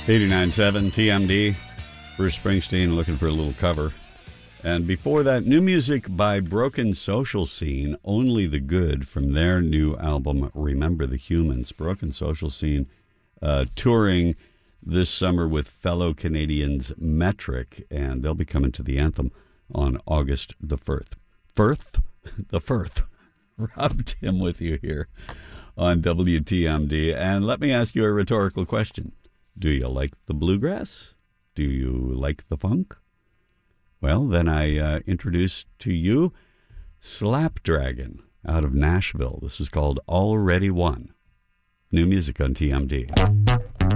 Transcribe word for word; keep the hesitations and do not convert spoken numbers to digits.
eighty-nine point seven T M D. Bruce Springsteen looking for a little cover. And before that, new music by Broken Social Scene, Only the Good, from their new album, Remember the Humans. Broken Social Scene uh, touring this summer with fellow Canadians Metric, and they'll be coming to the Anthem on August the first. Firth? The Firth. Rob Tim with you here on W T M D. And let me ask you a rhetorical question. Do you like the bluegrass? Do you like the funk? Well, then I uh, introduce to you Slapdragon out of Nashville. This is called Already Won. New music on T M D.